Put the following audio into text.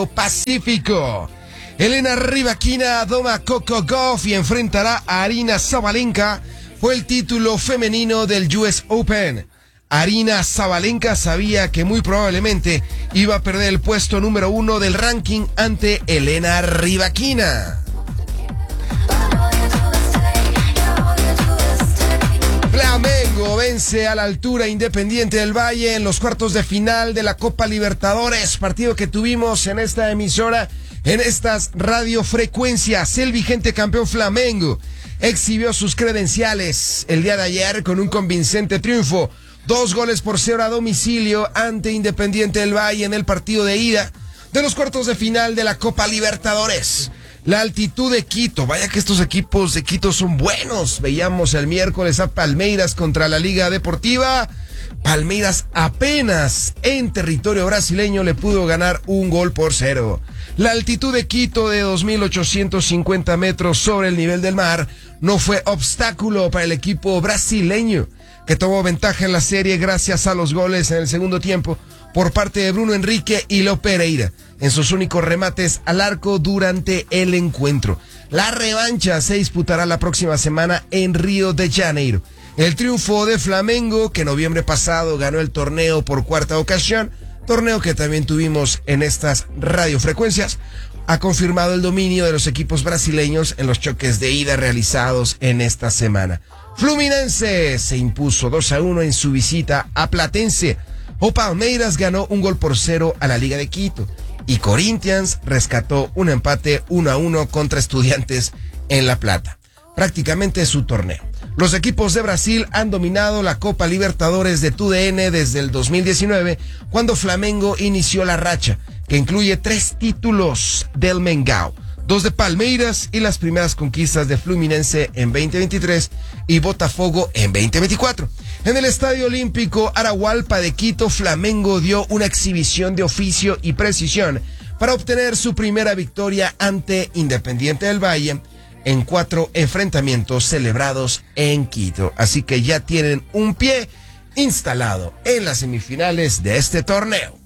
Pacífico. Elena Rybakina doma Coco Gauff y enfrentará a Aryna Sabalenka por el título femenino del US Open. Aryna Sabalenka sabía que muy probablemente iba a perder el puesto número 1 del ranking ante Elena Rybakina. Flamengo vence a la altura Independiente del Valle en los cuartos de final de la Copa Libertadores, partido que tuvimos en esta emisora, en estas radiofrecuencias. El vigente campeón Flamengo exhibió sus credenciales el día de ayer con un convincente triunfo, 2-0 a domicilio ante Independiente del Valle en el partido de ida de los cuartos de final de la Copa Libertadores. La altitud de Quito, vaya que estos equipos de Quito son buenos. Veíamos el miércoles a Palmeiras contra la Liga Deportiva. Palmeiras apenas en territorio brasileño le pudo ganar 1-0. La altitud de Quito de 2.850 metros sobre el nivel del mar no fue obstáculo para el equipo brasileño, que tomó ventaja en la serie gracias a los goles en el segundo tiempo por parte de Bruno Henrique y Leo Pereira en sus únicos remates al arco durante el encuentro. La revancha se disputará la próxima semana en Río de Janeiro. El triunfo de Flamengo, que noviembre pasado ganó el torneo por cuarta ocasión, torneo que también tuvimos en estas radiofrecuencias, ha confirmado el dominio de los equipos brasileños en los choques de ida realizados en esta semana. Fluminense se impuso 2-1 en su visita a Platense. O Palmeiras ganó 1-0 a la Liga de Quito. Y Corinthians rescató un empate 1-1 contra Estudiantes en La Plata. Prácticamente su torneo. Los equipos de Brasil han dominado la Copa Libertadores de TUDN desde el 2019, cuando Flamengo inició la racha, que incluye 3 títulos del Mengão, 2 de Palmeiras y las primeras conquistas de Fluminense en 2023 y Botafogo en 2024. En el Estadio Olímpico Arahualpa de Quito, Flamengo dio una exhibición de oficio y precisión para obtener su primera victoria ante Independiente del Valle en 4 enfrentamientos celebrados en Quito. Así que ya tienen un pie instalado en las semifinales de este torneo.